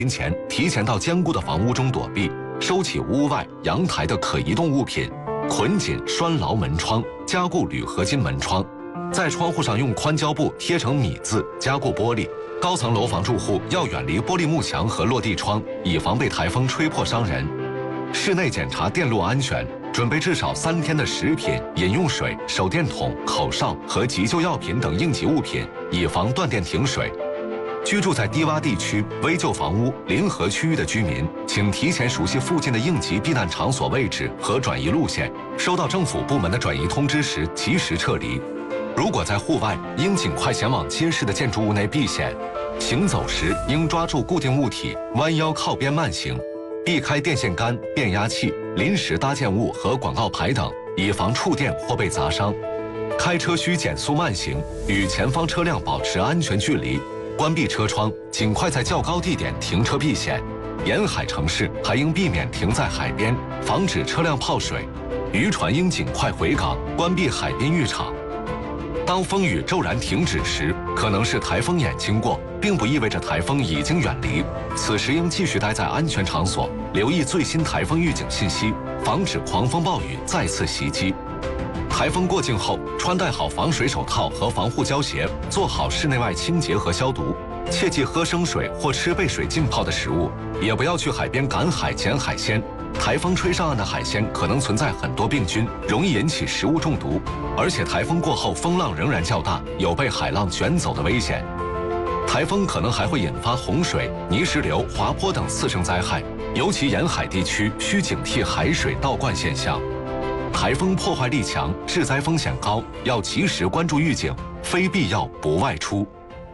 前提前到坚固的房屋中躲避，收起屋外、阳台的可移动物品，捆紧拴牢门窗，加固铝合金门窗，在窗户上用宽胶布贴成米字，加固玻璃。高层楼房住户要远离玻璃幕墙和落地窗，以防被台风吹破伤人。室内检查电路安全，准备至少3天的食品、饮用水、手电筒、口哨和急救药品等应急物品，以防断电停水。居住在低洼地区、危旧房屋、临河区域的居民，请提前熟悉附近的应急避难场所位置和转移路线，收到政府部门的转移通知时及时撤离。如果在户外，应尽快前往监视的建筑物内避险。行走时应抓住固定物体，弯腰靠边慢行，避开电线杆、变压器、临时搭建物和广告牌等，以防触电或被砸伤。开车需减速慢行，与前方车辆保持安全距离。关闭车窗，尽快在较高地点停车避险。沿海城市还应避免停在海边，防止车辆泡水。渔船应尽快回港，关闭海滨浴场。当风雨骤然停止时，可能是台风眼经过，并不意味着台风已经远离。此时应继续待在安全场所，留意最新台风预警信息，防止狂风暴雨再次袭击。台风过境后，穿戴好防水手套和防护胶鞋，做好室内外清洁和消毒。切忌喝生水或吃被水浸泡的食物，也不要去海边赶海捡海鲜。台风吹上岸的海鲜可能存在很多病菌，容易引起食物中毒。而且台风过后风浪仍然较大，有被海浪卷走的危险。台风可能还会引发洪水、泥石流、滑坡等次生灾害，尤其沿海地区需警惕海水倒灌现象。台风破坏力强，致灾风险高，要及时关注预警，非必要不外出。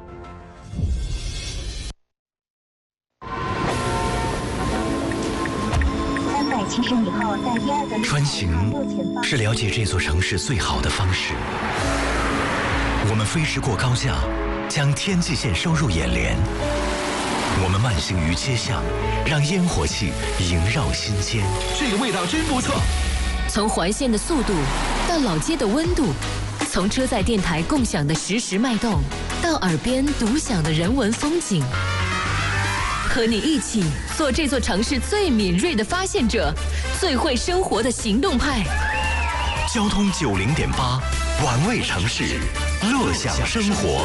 穿行是了解这座城市最好的方式。我们飞驰过高架，将天际线收入眼帘。我们慢行于街巷，让烟火气萦绕心间。 这个味道真不错。 从环线的速度到老街的温度，从车载电台共享的实时脉动，到耳边独享的人文风景。和你一起做这座城市最敏锐的发现者，最会生活的行动派。 交通90.8，玩味城市，乐享生活。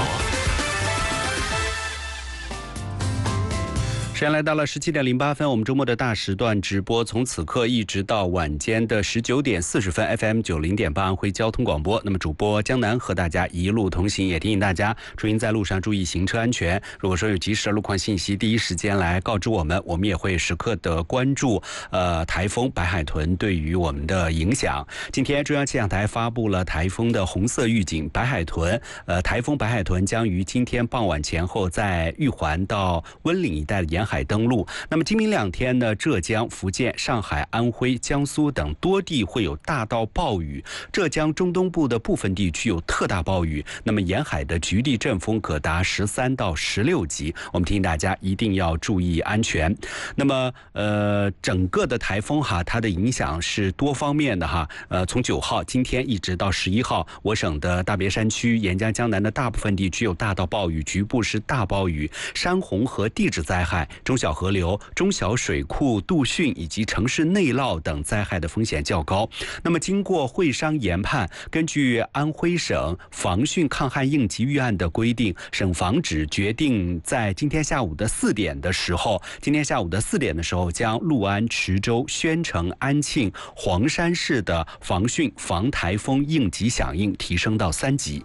时间来到了17点08分，我们周末的大时段直播，从此刻一直到晚间的19点40分 ，FM 90.8安徽交通广播。那么主播江南和大家一路同行，也提醒大家出行在路上注意行车安全。如果说有及时的路况信息，第一时间来告知我们，我们也会时刻的关注台风白海豚对于我们的影响。今天中央气象台发布了台风的红色预警，台风白海豚将于今天傍晚前后在玉环到温岭一带的沿海登陆。那么今明2天呢，浙江、福建、上海、安徽、江苏等多地会有大到暴雨，浙江中东部的部分地区有特大暴雨，那么沿海的局地阵风可达13到16级，我们提醒大家一定要注意安全。那么整个的台风它的影响是多方面的从9号今天一直到11号，我省的大别山区、沿江江南的大部分地区有大到暴雨，局部是大暴雨，山洪和地质灾害、中小河流、中小水库杜汛以及城市内涝等灾害的风险较高。那么经过会商研判，根据安徽省防汛抗旱应急预案的规定，省防指决定在今天下午的4点的时候，将六安、池州、宣城、安庆、黄山市的防汛防台风应急响应提升到3级。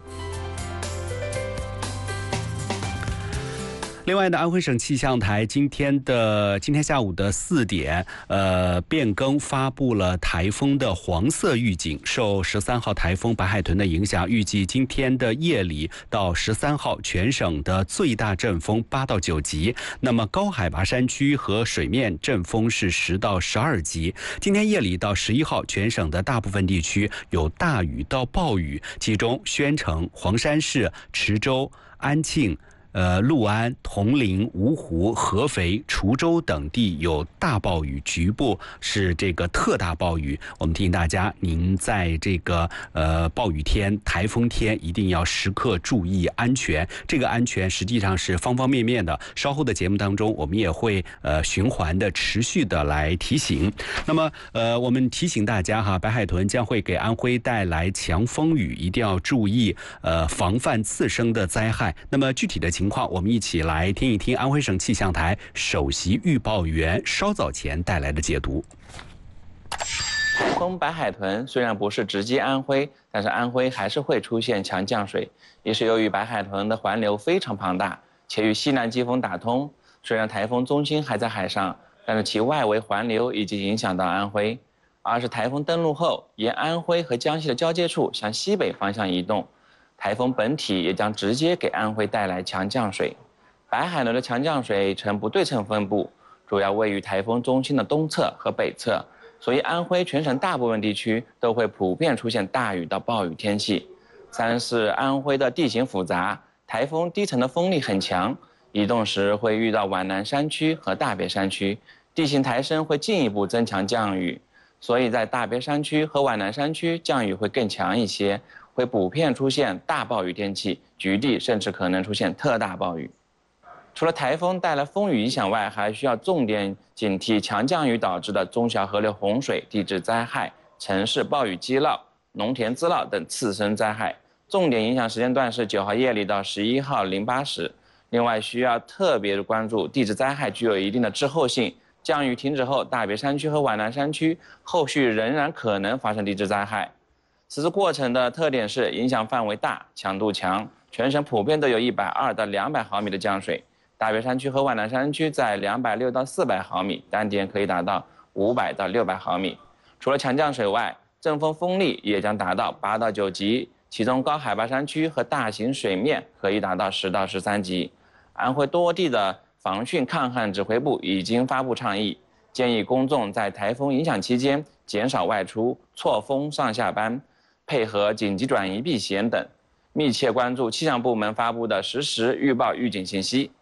另外呢，安徽省气象台今天下午的4点，变更发布了台风的黄色预警。受13号台风白海豚的影响，预计今天的夜里到13号，全省的最大阵风8到9级。那么高海拔山区和水面阵风是10到12级。今天夜里到11号，全省的大部分地区有大雨到暴雨，其中宣城、黄山市、池州、安庆、 六安、铜陵、芜湖、合肥、滁州等地有大暴雨，局部是这个特大暴雨。我们提醒大家，您在这个暴雨天、台风天一定要时刻注意安全。这个安全实际上是方方面面的。稍后的节目当中，我们也会循环的、持续的来提醒。那么我们提醒大家哈，白海豚将会给安徽带来强风雨，一定要注意防范次生的灾害。那么具体的情况，我们一起来听一听安徽省气象台首席预报员稍早前带来的解读。 台风白海豚虽然不是直击安徽，但是安徽还是会出现强降水，也是由于白海豚的环流非常庞大，且与西南季风打通。虽然台风中心还在海上，但是其外围环流已经影响到安徽。而是台风登陆后，沿安徽和江西的交界处向西北方向移动，台风本体也将直接给安徽带来强降水。白海豚的强降水呈不对称分布，主要位于台风中心的东侧和北侧，所以安徽全省大部分地区都会普遍出现大雨到暴雨天气。三是安徽的地形复杂，台风低层的风力很强，移动时会遇到皖南山区和大别山区，地形抬升会进一步增强降雨。所以在大别山区和皖南山区降雨会更强一些，会普遍出现大暴雨天气，局地甚至可能出现特大暴雨。除了台风带来风雨影响外，还需要重点警惕强降雨导致的中小河流洪水、地质灾害、城市暴雨积涝、农田滋涝等次生灾害。重点影响时间段是9号夜里到11号08时。另外需要特别关注地质灾害具有一定的滞后性。降雨停止后，大别山区和皖南山区后续仍然可能发生地质灾害。此次过程的特点是影响范围大、强度强，全省普遍都有120到200毫米的降水。大别山区和皖南山区在260到400毫米，单点可以达到500到600毫米。除了强降水外，阵风风力也将达到8到9级，其中高海拔山区和大型水面可以达到10到13级。安徽多地的防汛抗旱指挥部已经发布倡议，建议公众在台风影响期间减少外出、错峰上下班，配合紧急转移避险等，密切关注气象部门发布的实时预报预警信息。